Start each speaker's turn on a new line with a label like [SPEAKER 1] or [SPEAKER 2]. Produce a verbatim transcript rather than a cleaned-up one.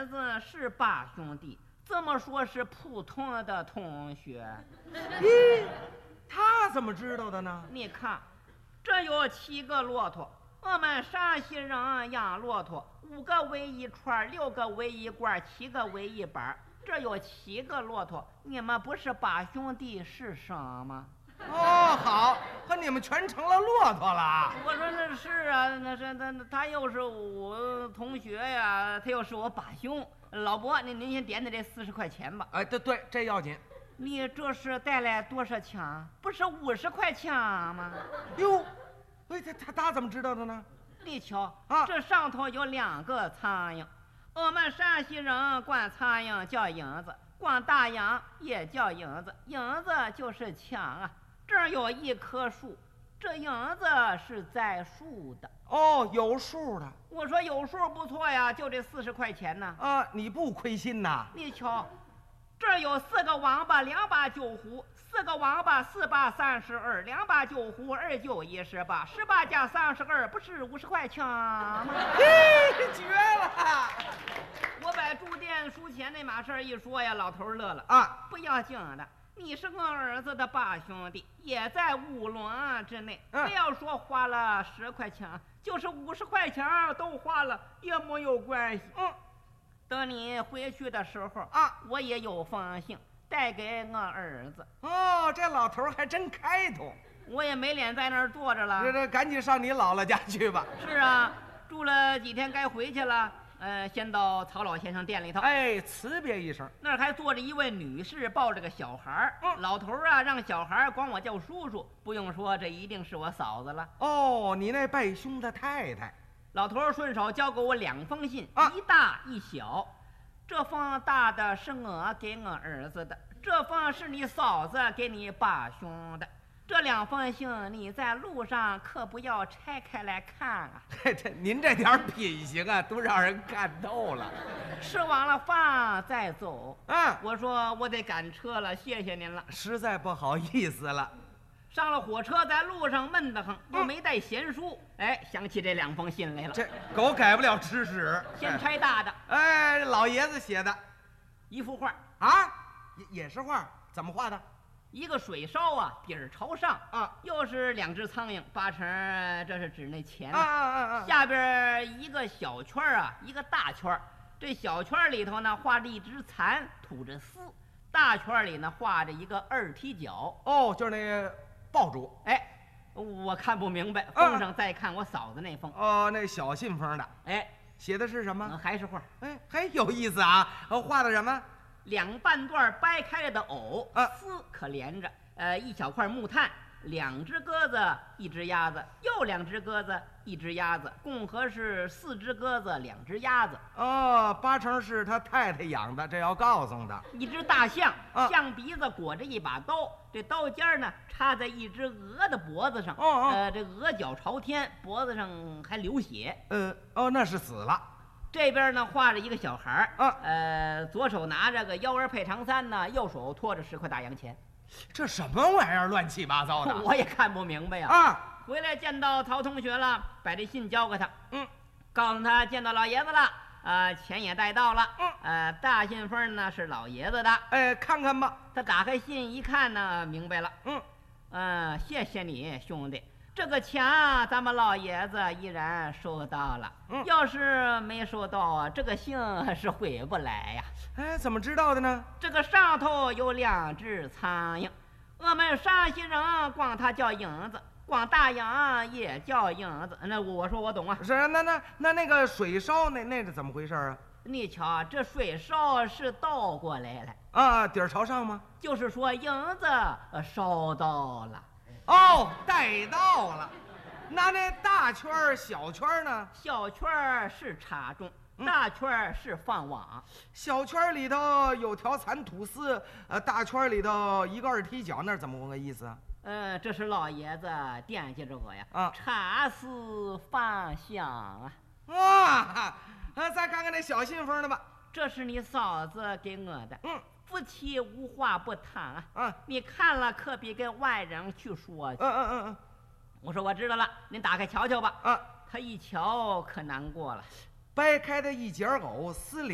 [SPEAKER 1] 儿子是八兄弟，这么说是普通的同学。
[SPEAKER 2] 咦，他怎么知道的呢？
[SPEAKER 1] 你看，这有七个骆驼，我们陕西人养骆驼，五个围一串，六个围一罐，七个围一板，这有七个骆驼，你们不是八兄弟是什么？
[SPEAKER 2] 哦，好，和你们全成了骆驼了。
[SPEAKER 1] 我说那是啊，那是那他又是我同学呀，他又是我把兄。老伯，您您先点点这四十块钱吧。
[SPEAKER 2] 哎，对对，这要紧。
[SPEAKER 1] 你这是带来多少枪？不是五十块枪吗？
[SPEAKER 2] 哟，哎，他他他怎么知道的呢？
[SPEAKER 1] 你瞧
[SPEAKER 2] 啊，
[SPEAKER 1] 这上头有两个苍蝇，我们陕西人管苍蝇叫蝇子，管大洋也叫蝇子，蝇子就是枪啊。这儿有一棵树，这蝇子是在树的。
[SPEAKER 2] 哦，有数的。
[SPEAKER 1] 我说有数不错呀，就这四十块钱呢。
[SPEAKER 2] 啊，你不亏心呐？
[SPEAKER 1] 你瞧，这儿有四个王八，两把九胡，四个王八，四八三十二，两把九胡，二九一十八，十八加三十二，不是五十块钱吗？
[SPEAKER 2] 嘿，绝了！
[SPEAKER 1] 我把住店输钱那码事儿一说呀，老头乐了
[SPEAKER 2] 啊，
[SPEAKER 1] 不要紧的。你是我儿子的八兄弟，也在五伦之内。不要说花了十块钱，就是五十块钱都花了也没有关系。
[SPEAKER 2] 嗯，
[SPEAKER 1] 等你回去的时候
[SPEAKER 2] 啊，
[SPEAKER 1] 我也有封信带给我儿子。
[SPEAKER 2] 哦，这老头还真开通。
[SPEAKER 1] 我也没脸在那儿坐着了，
[SPEAKER 2] 这这赶紧上你姥姥家去吧。
[SPEAKER 1] 是啊，住了几天该回去了。呃，先到曹老先生店里头，
[SPEAKER 2] 哎，辞别一声。
[SPEAKER 1] 那儿还坐着一位女士，抱着个小孩。嗯，老头啊，让小孩管我叫叔叔。不用说，这一定是我嫂子了。
[SPEAKER 2] 哦，你那拜兄的太太。
[SPEAKER 1] 老头顺手交给我两封信，
[SPEAKER 2] 啊，
[SPEAKER 1] 一大一小。这封大的是我给我儿子的，这封是你嫂子给你八兄的。这两封信你在路上可不要拆开来看啊！
[SPEAKER 2] 这您这点品行啊，都让人看透了。
[SPEAKER 1] 吃完了饭再走。
[SPEAKER 2] 嗯，
[SPEAKER 1] 我说我得赶车了，谢谢您了，
[SPEAKER 2] 实在不好意思了。
[SPEAKER 1] 上了火车，在路上闷得很，又没带闲书。嗯、哎，想起这两封信来了。
[SPEAKER 2] 这狗改不了吃屎。
[SPEAKER 1] 先拆大的。
[SPEAKER 2] 哎，老爷子写的，
[SPEAKER 1] 一幅画
[SPEAKER 2] 啊，也也是画，怎么画的？
[SPEAKER 1] 一个水烧啊，底儿朝上
[SPEAKER 2] 啊，
[SPEAKER 1] 又是两只苍蝇，八成这是指那钱
[SPEAKER 2] 啊啊啊啊！
[SPEAKER 1] 下边一个小圈啊，一个大圈，这小圈里头呢画着一只蚕吐着丝，大圈里呢画着一个二踢脚。
[SPEAKER 2] 哦，就是那个爆竹。
[SPEAKER 1] 哎，我看不明白，封上再看我嫂子那封。
[SPEAKER 2] 哦，那小信封的。
[SPEAKER 1] 哎，
[SPEAKER 2] 写的是什么？
[SPEAKER 1] 嗯、还是画。
[SPEAKER 2] 哎，还有意思啊！画的什么？
[SPEAKER 1] 两半段掰开了的藕，
[SPEAKER 2] 啊，
[SPEAKER 1] 丝可连着。呃，一小块木炭，两只鸽子，一只鸭子，又两只鸽子，一只鸭子，共合是四只鸽子，两只鸭子。
[SPEAKER 2] 哦，八成是他太太养的，这要告诉的。
[SPEAKER 1] 一只大象，
[SPEAKER 2] 啊、
[SPEAKER 1] 象鼻子裹着一把刀，这刀尖呢插在一只鹅的脖子上。
[SPEAKER 2] 哦哦，
[SPEAKER 1] 呃，这鹅脚朝天，脖子上还流血。
[SPEAKER 2] 呃，哦，那是死了。
[SPEAKER 1] 这边呢画着一个小孩
[SPEAKER 2] 啊，
[SPEAKER 1] 呃，左手拿着个腰儿配长衫呢，右手托着十块大洋钱。
[SPEAKER 2] 这什么玩意儿，乱七八糟的，
[SPEAKER 1] 我也看不明白呀。
[SPEAKER 2] 啊，
[SPEAKER 1] 回来见到曹同学了，把这信交给他，
[SPEAKER 2] 嗯，
[SPEAKER 1] 告诉他见到老爷子了，呃，钱也带到了，
[SPEAKER 2] 嗯，
[SPEAKER 1] 呃，大信封呢是老爷子的，
[SPEAKER 2] 哎，看看吧。
[SPEAKER 1] 他打开信一看呢，明白了，
[SPEAKER 2] 嗯，
[SPEAKER 1] 呃，谢谢你兄弟。这个钱咱们老爷子依然收到了，
[SPEAKER 2] 嗯，
[SPEAKER 1] 要是没收到，这个信是回不来呀。
[SPEAKER 2] 哎，怎么知道的呢？
[SPEAKER 1] 这个上头有两只苍蝇，我们山西人管它叫蝇子，管大洋也叫蝇子。那我说我懂啊。
[SPEAKER 2] 是啊，那那那那个水烧那那是怎么回事啊？
[SPEAKER 1] 你瞧，这水烧是倒过来了
[SPEAKER 2] 啊，底儿朝上吗？
[SPEAKER 1] 就是说蝇子烧到了。
[SPEAKER 2] 哦，带到了。那那大圈儿小圈儿呢？
[SPEAKER 1] 小圈儿是插中，大圈儿是放网。
[SPEAKER 2] 嗯、小圈儿里头有条蚕吐丝，呃，大圈儿里头一个二踢脚，那怎么个意思啊？
[SPEAKER 1] 呃，这是老爷子惦记着我呀。
[SPEAKER 2] 啊，
[SPEAKER 1] 茶丝饭香啊。
[SPEAKER 2] 啊，呃，再看看那小信封的吧。
[SPEAKER 1] 这是你嫂子给我的。
[SPEAKER 2] 嗯。
[SPEAKER 1] 夫妻无话不谈啊！
[SPEAKER 2] 嗯，
[SPEAKER 1] 你看了可比跟外人去说去。
[SPEAKER 2] 嗯嗯嗯嗯，
[SPEAKER 1] 我说我知道了，您打开瞧瞧吧。
[SPEAKER 2] 啊，
[SPEAKER 1] 他一瞧可难过了，
[SPEAKER 2] 掰开的一截藕，撕